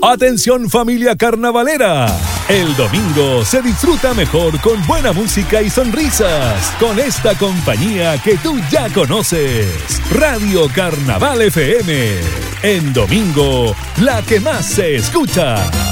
Atención familia carnavalera. El domingo se disfruta mejor con buena música y sonrisas con esta compañía que tú ya conoces. Radio Carnaval FM. En domingo, la que más se escucha.